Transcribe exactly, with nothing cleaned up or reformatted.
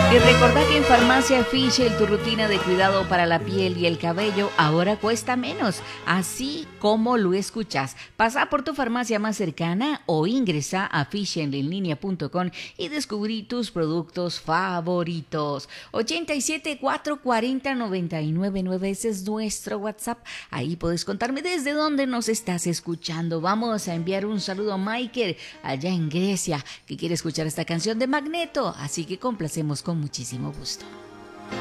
Y recordá que en Farmacia Fischel tu rutina de cuidado para la piel y el cabello ahora cuesta menos, así como lo escuchas. Pasa por tu farmacia más cercana o ingresa a fischel en línea punto com y descubrí tus productos favoritos. ochenta y siete, cuatrocientos cuarenta, noventa y nueve nueve, ese es nuestro WhatsApp. Ahí puedes contarme desde dónde nos estás escuchando. Vamos a enviar un saludo a Michael allá en Grecia, que quiere escuchar esta canción de Magneto, así que complacemos con muchísimo gusto.